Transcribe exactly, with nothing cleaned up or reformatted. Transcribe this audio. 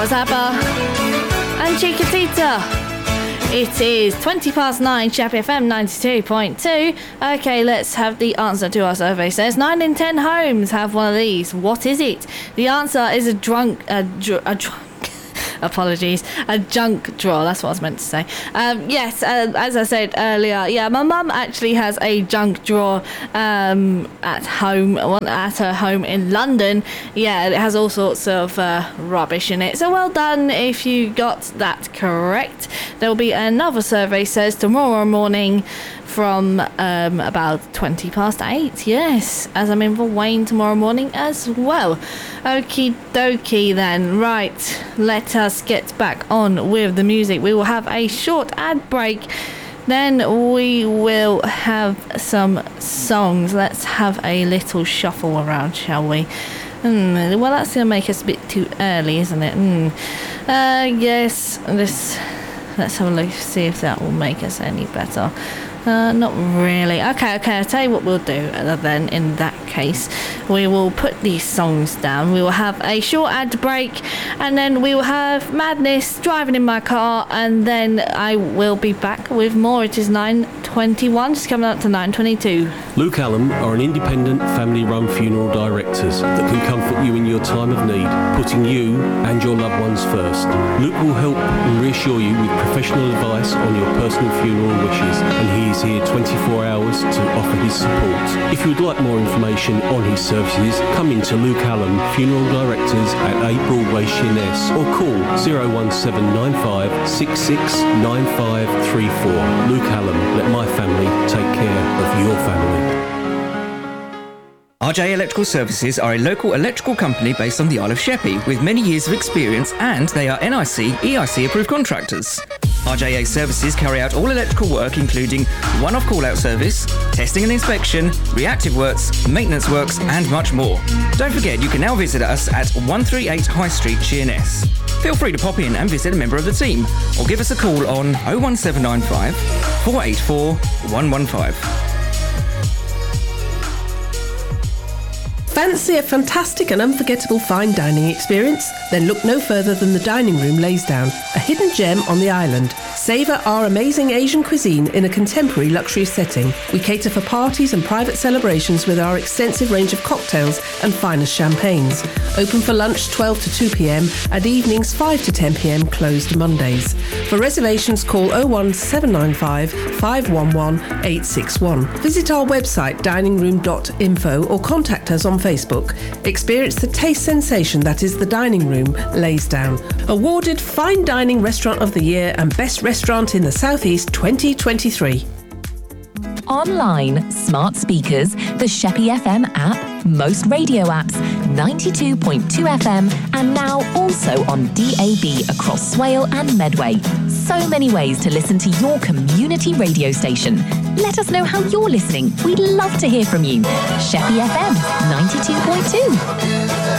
Zappa and Chiquitita. It is twenty past nine, Sheppey F M ninety-two point two. Okay, let's have the answer to our survey. It says nine in ten homes have one of these. What is it? The answer is a drunk... A, dr- a drunk... Apologies, a junk drawer. That's what I was meant to say. Um, yes, uh, as I said earlier, yeah, my mum actually has a junk drawer um, at home, at her home in London. Yeah, it has all sorts of uh, rubbish in it. So well done if you got that correct. There will be another survey, says tomorrow morning from um, about twenty past eight. Yes, as I'm in for Wayne tomorrow morning as well. Okie dokie then. Right, let us get back on with the music. We will have a short ad break. Then we will have some songs. Let's have a little shuffle around, shall we? Mm, well, that's going to make us a bit too early, isn't it? Mm. Uh, yes, let's, let's have a look, see if that will make us any better. Uh, not really. Okay, okay, I'll tell you what we'll do then in that case. We will put these songs down. We will have a short ad break, and then we will have Madness, Driving in My Car, and then I will be back with more. It is nine twenty-one, just coming up to nine twenty-two. Luke Allen are an independent family-run funeral directors that can comfort you in your time of need, putting you and your loved ones first. Luke will help and reassure you with professional advice on your personal funeral wishes, and he is here twenty-four hours to offer his support. If you would like more information on his services, come into Luke Allen Funeral Directors at eight Broadway, Sheerness, or call zero one seven nine five six six nine five three four. Luke Allen, let my family take care of your family. R J Electrical Services are a local electrical company based on the Isle of Sheppey with many years of experience, and they are N I C E I C approved contractors. R J A Services carry out all electrical work including one-off call-out service, testing and inspection, reactive works, maintenance works and much more. Don't forget you can now visit us at one thirty-eight High Street, Sheerness. Feel free to pop in and visit a member of the team or give us a call on oh one seven nine five, four eight four, one one five. Fancy a fantastic and unforgettable fine dining experience? Then look no further than the Dining Room Laysdown, a hidden gem on the island. Savour our amazing Asian cuisine in a contemporary luxury setting. We cater for parties and private celebrations with our extensive range of cocktails and finest champagnes. Open for lunch twelve to two p.m. and evenings five to ten p.m, closed Mondays. For reservations call oh one seven nine five, five one one, eight six one. Visit our website dining room dot info or contact us on Facebook. Experience the taste sensation that is the Dining Room Laysdown. Awarded Fine Dining Restaurant of the Year and Best Restaurant in the South East twenty twenty-three. Online, smart speakers, the Sheppey F M app, most radio apps, ninety-two point two F M, and now also on D A B across Swale and Medway. So many ways to listen to your community radio station. Let us know how you're listening. We'd love to hear from you. Sheppey F M ninety-two point two.